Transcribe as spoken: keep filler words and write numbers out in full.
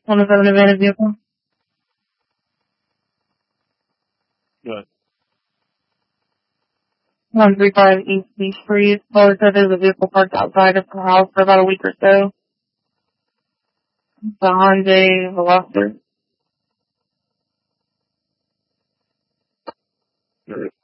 On the seven abandoned vehicle. Good. one three five East B Street. Caller said there was a vehicle parked outside of the house for about a week or so. It's a Hyundai Veloster. Good.